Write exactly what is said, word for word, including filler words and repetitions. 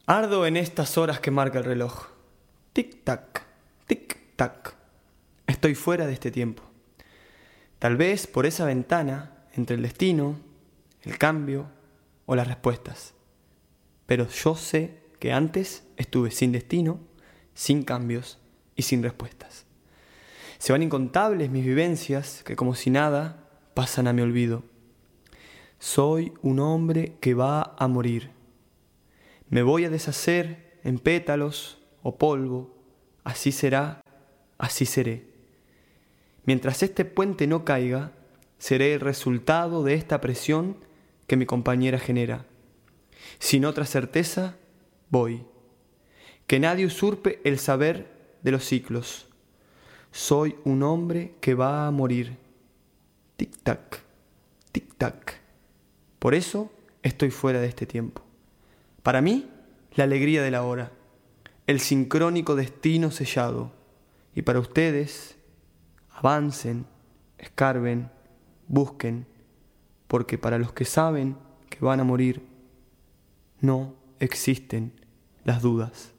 Ardo en estas horas que marca el reloj. Tic-tac, tic-tac. Estoy fuera de este tiempo. Tal vez por esa ventana entre el destino, el cambio o las respuestas. Pero yo sé que antes estuve sin destino, sin cambios y sin respuestas. Se van incontables mis vivencias que como si nada pasan a mi olvido. Soy un hombre que va a morir. Me voy a deshacer en pétalos o polvo. Así será, así seré. Mientras este puente no caiga, seré el resultado de esta presión que mi compañera genera. Sin otra certeza, voy. Que nadie usurpe el saber de los ciclos. Soy un hombre que va a morir. Tic-tac, tic-tac. Por eso estoy fuera de este tiempo. Para mí, la alegría de la hora, el sincrónico destino sellado. Y para ustedes, avancen, escarben, busquen, porque para los que saben que van a morir, no existen las dudas.